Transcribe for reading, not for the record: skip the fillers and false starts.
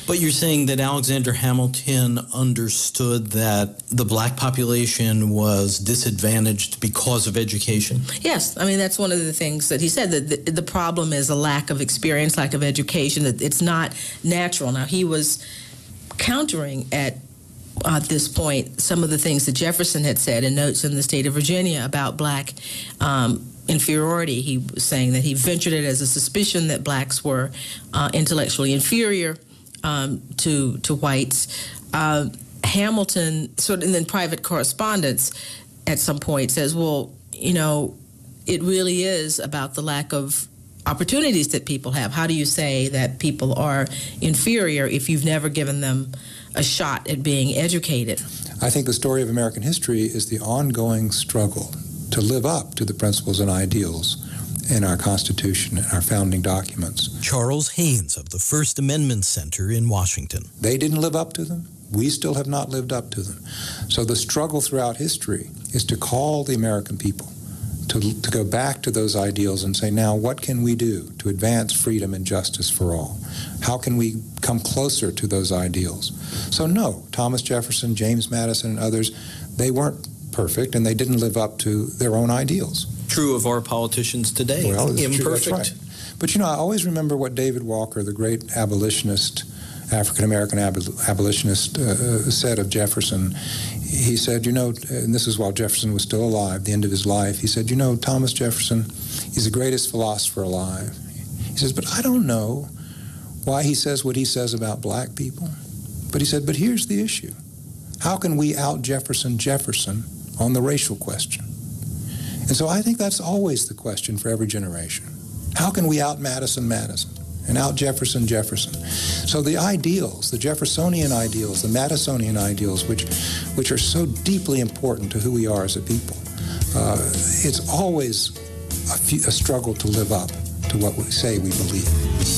But you're saying that Alexander Hamilton understood that the black population was disadvantaged because of education? Yes. I mean, that's one of the things that he said, that the problem is a lack of experience, lack of education, that it's not natural. Now, he was countering at this point some of the things that Jefferson had said in Notes in the State of Virginia about black inferiority. He was saying that he ventured it as a suspicion that blacks were intellectually inferior to whites. Hamilton, sort of, and then private correspondence at some point says, well, you know, it really is about the lack of opportunities that people have. How do you say that people are inferior if you've never given them a shot at being educated? I think the story of American history is the ongoing struggle to live up to the principles and ideals in our Constitution and our founding documents. Charles Haynes of the First Amendment Center in Washington. They didn't live up to them. We still have not lived up to them. So the struggle throughout history is to call the American people to go back to those ideals and say, now, what can we do to advance freedom and justice for all? How can we come closer to those ideals? So no, Thomas Jefferson, James Madison, and others, they weren't perfect, and they didn't live up to their own ideals. True of our politicians today. Well, it's imperfect. True, that's right. But, you know, I always remember what David Walker, the great abolitionist, African-American abolitionist, said of Jefferson. He said, you know, and this is while Jefferson was still alive, the end of his life, he said, you know, Thomas Jefferson, he's the greatest philosopher alive. He says, but I don't know why he says what he says about black people. But he said, but here's the issue. How can we out-Jefferson Jefferson on the racial question? And so I think that's always the question for every generation. How can we out-Madison Madison and out-Jefferson Jefferson? So the ideals, the Jeffersonian ideals, the Madisonian ideals, which are so deeply important to who we are as a people, it's always a struggle to live up to what we say we believe.